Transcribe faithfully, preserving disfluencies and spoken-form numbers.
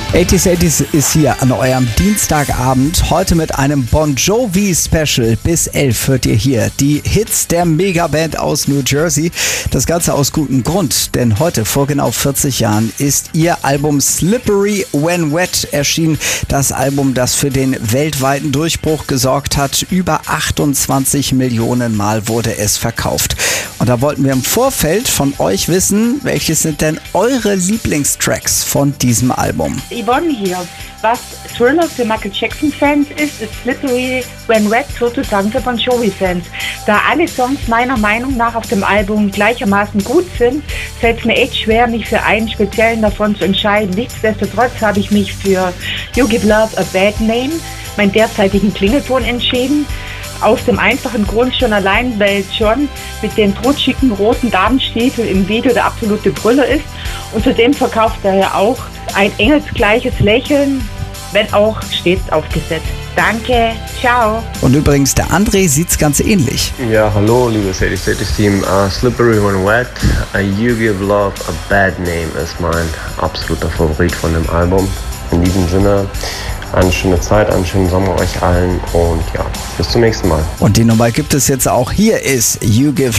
achtziger achtziger ist hier an eurem Dienstagabend. Heute mit einem Bon Jovi Special. Bis elf hört ihr hier die Hits der Megaband aus New Jersey. Das Ganze aus gutem Grund, denn heute vor genau vierzig Jahren ist ihr Album Slippery When Wet erschienen. Das Album, das für den weltweiten Durchbruch gesorgt hat. Über achtundzwanzig Millionen Mal wurde es verkauft. Und da wollten wir im Vorfeld von euch wissen, welches sind denn eure Lieblingstracks von diesem Album? Yvonne hier. Was Thriller für Michael Jackson-Fans ist, ist Slippery When Wet sozusagen für Bon Jovi-Fans. Da alle Songs meiner Meinung nach auf dem Album gleichermaßen gut sind, fällt es mir echt schwer, mich für einen speziellen davon zu entscheiden. Nichtsdestotrotz habe ich mich für You Give Love a Bad Name, meinen derzeitigen Klingelton, entschieden. Aus dem einfachen Grund schon allein, weil John mit den trutschigen roten Damenstiefeln im Video der absolute Brüller ist. Und zudem verkauft er ja auch ein engelsgleiches Lächeln, wenn auch stets aufgesetzt. Danke, ciao. Und übrigens, der André sieht's ganz ähnlich. Ja, hallo, liebes achtziger achtziger Team. Uh, Slippery When Wet, uh, You Give Love a Bad Name ist mein absoluter Favorit von dem Album. In diesem Sinne, eine schöne Zeit, einen schönen Sommer euch allen und ja, bis zum nächsten Mal. Und die Nummer gibt es jetzt auch. Hier ist You Give